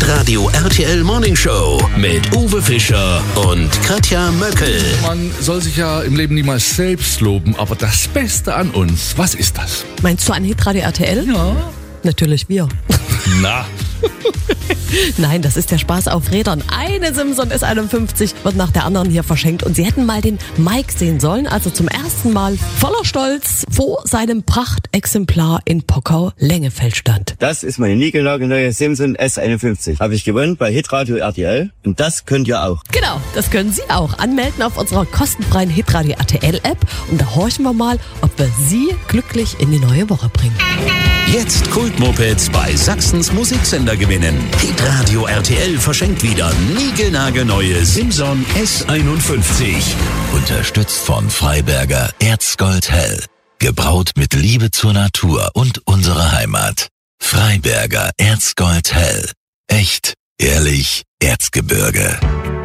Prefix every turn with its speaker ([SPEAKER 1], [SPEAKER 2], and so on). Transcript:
[SPEAKER 1] Hitradio RTL Morning Show mit Uwe Fischer und Katja Möckel.
[SPEAKER 2] Man soll sich ja im Leben niemals selbst loben, aber das Beste an uns, was ist das?
[SPEAKER 3] Meinst du an Hitradio RTL?
[SPEAKER 2] Ja.
[SPEAKER 3] Natürlich wir.
[SPEAKER 2] Na,
[SPEAKER 3] Nein, das ist der Spaß auf Rädern. Eine Simson S51 wird nach der anderen hier verschenkt und Sie hätten mal den Mike sehen sollen, also zum ersten Mal voller Stolz vor seinem Prachtexemplar in Pockau-Lengefeld stand.
[SPEAKER 4] Das ist meine niegelnagelneue Simson S51. Habe ich gewonnen bei Hitradio RTL und das könnt ihr auch.
[SPEAKER 3] Genau, das können Sie auch. Anmelden auf unserer kostenfreien Hitradio RTL App und da horchen wir mal, ob wir Sie glücklich in die neue Woche bringen.
[SPEAKER 1] Jetzt Kultmopeds bei Sachsens Musiksender gewinnen. Hitradio RTL verschenkt wieder niegelnagelneue Simson S51.
[SPEAKER 5] Unterstützt von Freiberger Erzgold Hell. Gebraut mit Liebe zur Natur und unserer Heimat. Freiberger Erzgold Hell. Echt, ehrlich, Erzgebirge.